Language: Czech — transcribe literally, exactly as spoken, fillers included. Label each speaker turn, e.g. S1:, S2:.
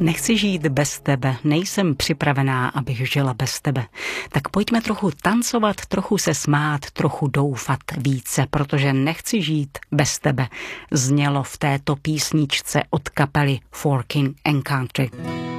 S1: Nechci žít bez tebe, nejsem připravená, abych žila bez tebe. Tak pojďme trochu tancovat, trochu se smát, trochu doufat více, protože nechci žít bez tebe, znělo v této písničce od kapely For King and Country.